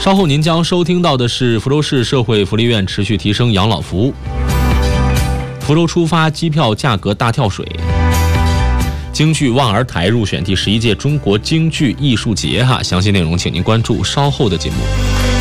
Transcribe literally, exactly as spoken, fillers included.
稍后您将收听到的是福州市社会福利院持续提升养老服务，福州出发机票价格大跳水，京剧望儿台入选第十一届中国京剧艺术节哈，详细内容请您关注稍后的节目。